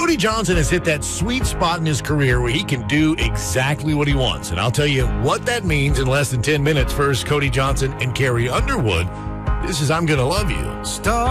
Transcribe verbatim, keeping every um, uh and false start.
Cody Johnson has hit that sweet spot in his career where he can do exactly what he wants. And I'll tell you what that means in less than ten minutes. First, Cody Johnson and Carrie Underwood. This is I'm Gonna Love You. Star